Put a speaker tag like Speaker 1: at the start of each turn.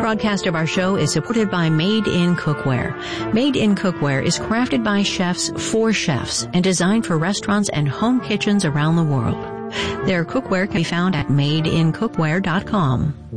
Speaker 1: broadcast of our show is supported by Made in Cookware. Made in Cookware is crafted by chefs for chefs and designed for restaurants and home kitchens around the world. Their cookware can be found at madeincookware.com.